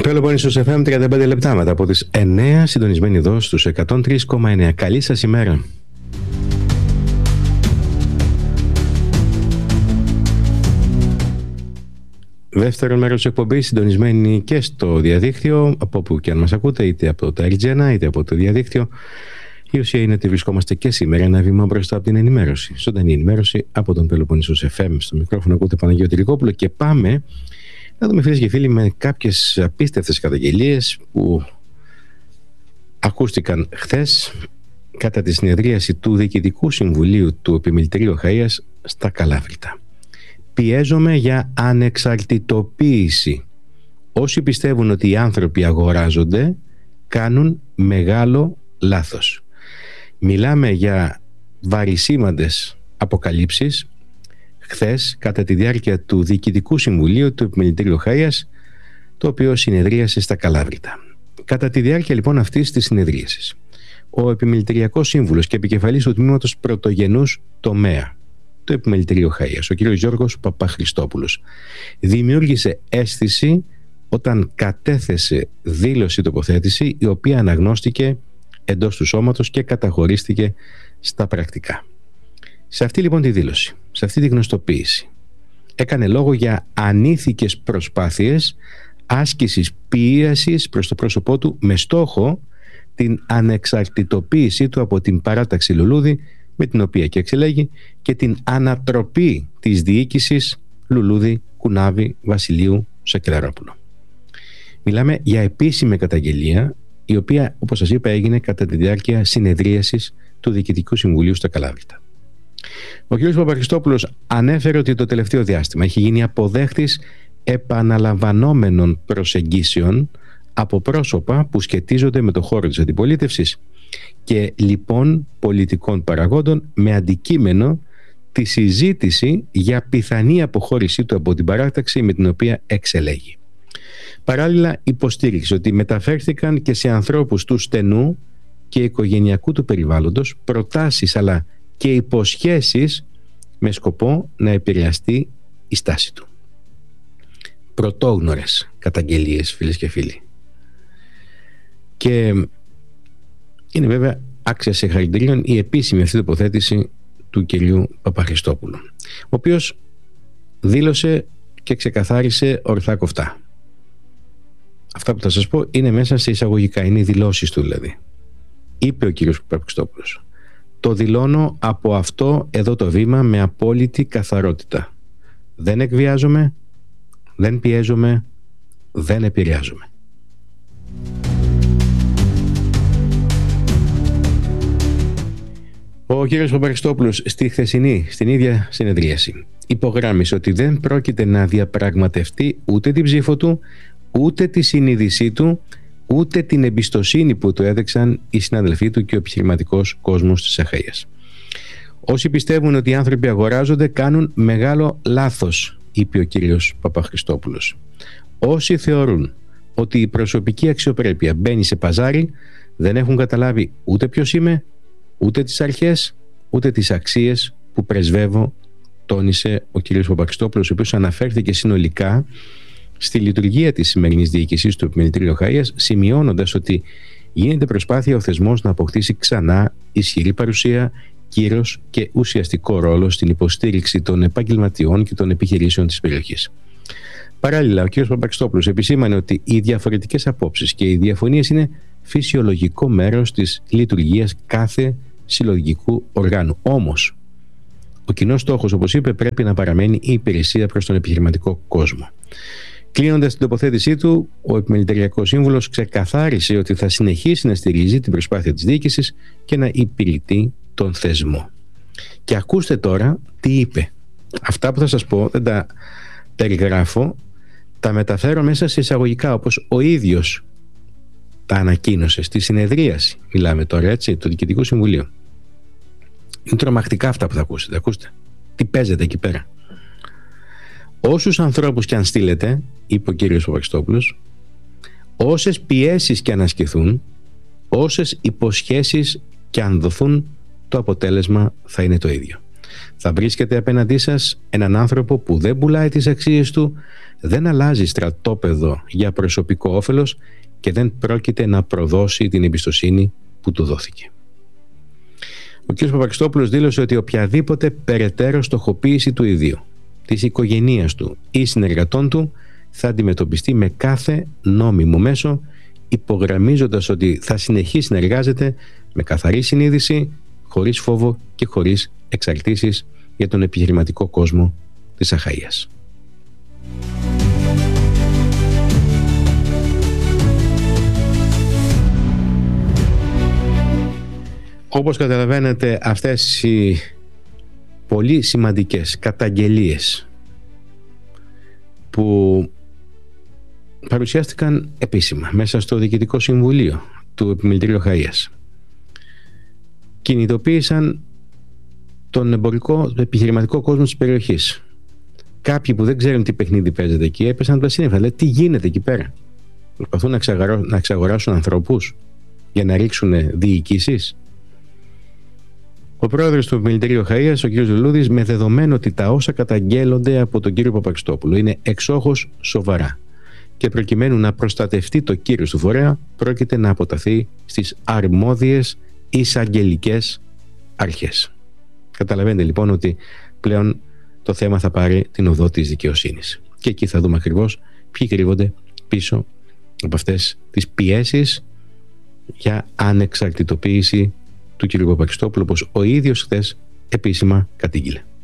Πελοπόννησος FM, 35 λεπτά μετά από τις 9, συντονισμένοι εδώ στους 103,9. Καλή σας ημέρα. Δεύτερο μέρος της εκπομπής, συντονισμένοι και στο διαδίκτυο, από όπου και αν μας ακούτε, είτε από το RGN, είτε από το διαδίκτυο. Η ουσία είναι ότι βρισκόμαστε και σήμερα ένα βήμα μπροστά από την ενημέρωση. Ζωντανή ενημέρωση από τον Πελοπόννησος FM. Στο μικρόφωνο ακούτε Παναγιώτη Ρικόπουλο και πάμε να δούμε, φίλες και φίλοι, με κάποιες απίστευτες καταγγελίες που ακούστηκαν χθες κατά τη συνεδρίαση του Διοικητικού Συμβουλίου του Επιμελητηρίου Χαΐας στα Καλάβρητα. Πιέζομαι για ανεξαρτητοποίηση. Όσοι πιστεύουν ότι οι άνθρωποι αγοράζονται κάνουν μεγάλο λάθος. Μιλάμε για βαρισίμαντες αποκαλύψεις χθες κατά τη διάρκεια του Διοικητικού Συμβουλίου του Επιμελητηρίου Χαΐας, το οποίο συνεδρίασε στα Καλάβρητα. Κατά τη διάρκεια λοιπόν αυτής της συνεδρίασης, ο Επιμελητηριακός Σύμβουλος και επικεφαλής του τμήματος πρωτογενούς τομέα του Επιμελητηρίου Χαΐας, ο κ. Γιώργος Παπαχριστόπουλος, δημιούργησε αίσθηση όταν κατέθεσε δήλωση τοποθέτηση, η οποία αναγνώστηκε εντός του σώματος και καταχωρίστηκε στα πρακτικά. Σε αυτή λοιπόν τη δήλωση, σε αυτή τη γνωστοποίηση, έκανε λόγο για ανήθικες προσπάθειες άσκησης πίεσης προς το πρόσωπό του με στόχο την ανεξαρτητοποίησή του από την παράταξη Λουλούδη, με την οποία και εξελέγει, και την ανατροπή της διοίκησης Λουλούδη, Κουνάβη, Βασιλείου, Σακελαρόπουλου. Μιλάμε για επίσημη καταγγελία, η οποία, όπως σας είπα, έγινε κατά τη διάρκεια συνεδρίασης του Διοικητικού Συμβουλίου στα Καλάβρητα. Ο κ. Παπαχριστόπουλος ανέφερε ότι το τελευταίο διάστημα έχει γίνει αποδέχτης επαναλαμβανόμενων προσεγγίσεων από πρόσωπα που σχετίζονται με το χώρο της αντιπολίτευσης και λοιπόν πολιτικών παραγόντων, με αντικείμενο τη συζήτηση για πιθανή αποχώρησή του από την παράταξη με την οποία εξελέγει. Παράλληλα υποστήριξε ότι μεταφέρθηκαν και σε ανθρώπους του στενού και οικογενειακού του περιβάλλοντος προτάσεις αλλά και υποσχέσεις με σκοπό να επηρεαστεί η στάση του. Πρωτόγνωρες καταγγελίες, φίλες και φίλοι. Και είναι βέβαια άξια συγχαρητηρίων η επίσημη αυτή τοποθέτηση του κυρίου Παπαχριστόπουλου, ο οποίος δήλωσε και ξεκαθάρισε ορθά κοφτά. Αυτά που θα σας πω είναι μέσα σε εισαγωγικά, είναι οι δηλώσεις του δηλαδή. Είπε ο κύριος Παπαχριστόπουλος: το δηλώνω από αυτό εδώ το βήμα με απόλυτη καθαρότητα. Δεν εκβιάζομαι, δεν πιέζομαι, δεν επηρεάζομαι. Ο κύριος Παπαχριστόπουλος στην ίδια συνεδρίαση υπογράμμισε ότι δεν πρόκειται να διαπραγματευτεί ούτε την ψήφο του, ούτε τη συνείδησή του, ούτε την εμπιστοσύνη που του έδειξαν οι συναδελφοί του και ο επιχειρηματικός κόσμος της Αχαΐας. Όσοι πιστεύουν ότι οι άνθρωποι αγοράζονται κάνουν μεγάλο λάθος, είπε ο κύριος Παπαχριστόπουλος. Όσοι θεωρούν ότι η προσωπική αξιοπρέπεια μπαίνει σε παζάρι, δεν έχουν καταλάβει ούτε ποιος είμαι, ούτε τις αρχές, ούτε τις αξίες που πρεσβεύω, τόνισε ο κύριος Παπαχριστόπουλος, ο οποίος αναφέρθηκε συνολικά στη λειτουργία της σημερινής διοίκησης του Επιμελητηρίου Χαΐας, σημειώνοντας ότι γίνεται προσπάθεια ο θεσμός να αποκτήσει ξανά ισχυρή παρουσία, κύρος και ουσιαστικό ρόλο στην υποστήριξη των επαγγελματιών και των επιχειρήσεων της περιοχής. Παράλληλα, ο κ. Παπαχριστόπουλος επισήμανε ότι οι διαφορετικές απόψεις και οι διαφωνίες είναι φυσιολογικό μέρος της λειτουργίας κάθε συλλογικού οργάνου. Όμως, ο κοινός στόχος, όπως είπε, πρέπει να παραμένει η υπηρεσία προς τον επιχειρηματικό κόσμο. Κλείνοντας την τοποθέτησή του, ο Επιμελητηριακός Σύμβουλος ξεκαθάρισε ότι θα συνεχίσει να στηρίζει την προσπάθεια της διοίκησης και να υπηρετεί τον θεσμό. Και ακούστε τώρα τι είπε. Αυτά που θα σας πω δεν τα περιγράφω, τα μεταφέρω μέσα σε εισαγωγικά, όπως ο ίδιος τα ανακοίνωσε στη συνεδρίαση. Μιλάμε τώρα, έτσι, του Διοικητικού Συμβουλίου. Είναι τρομακτικά αυτά που θα ακούσετε. Ακούστε τι παίζεται εκεί πέρα. Όσους ανθρώπους και αν στείλετε, είπε ο κύριος Παπαχριστόπουλος, όσες πιέσεις και αν ασκηθούν, όσες υποσχέσεις και αν δοθούν, το αποτέλεσμα θα είναι το ίδιο. Θα βρίσκετε απέναντί σας έναν άνθρωπο που δεν πουλάει τις αξίες του, δεν αλλάζει στρατόπεδο για προσωπικό όφελος και δεν πρόκειται να προδώσει την εμπιστοσύνη που του δόθηκε. Ο κ. Παπαξιτόπουλος δήλωσε ότι οποιαδήποτε περαιτέρω στοχοποίηση του ιδίου, της οικογένειας του ή συνεργατών του θα αντιμετωπιστεί με κάθε νόμιμο μέσο, υπογραμμίζοντας ότι θα συνεχίσει να εργάζεται με καθαρή συνείδηση, χωρίς φόβο και χωρίς εξαρτήσεις για τον επιχειρηματικό κόσμο της Αχαΐας. Όπως καταλαβαίνετε, αυτές οι πολύ σημαντικές καταγγελίες που παρουσιάστηκαν επίσημα μέσα στο Διοικητικό Συμβουλίο του Επιμελητηρίου Αχαΐας κινητοποίησαν τον επιχειρηματικό κόσμο της περιοχής. Κάποιοι που δεν ξέρουν τι παιχνίδι παίζεται εκεί έπεσαν τα σύννεφα. Λέει, τι γίνεται εκεί πέρα? Προσπαθούν να εξαγοράσουν ανθρώπους για να ρίξουν διοικήσεις. Ο πρόεδρος του Επιμελητηρίου Αχαΐας, ο κ. Λουλούδης, με δεδομένο ότι τα όσα καταγγέλλονται από τον κύριο Παπαξιτόπουλο είναι εξόχως σοβαρά και προκειμένου να προστατευτεί το κύρος του φορέα, πρόκειται να αποταθεί στις αρμόδιες εισαγγελικές αρχές. Καταλαβαίνετε λοιπόν ότι πλέον το θέμα θα πάρει την οδό της δικαιοσύνης. Και εκεί θα δούμε ακριβώς ποιοι κρύβονται πίσω από αυτές τις πιέσεις για ανεξαρτητοποίηση του κ. Παπαξιτόπουλου, όπως ο ίδιος χθες επίσημα κατήγγειλε.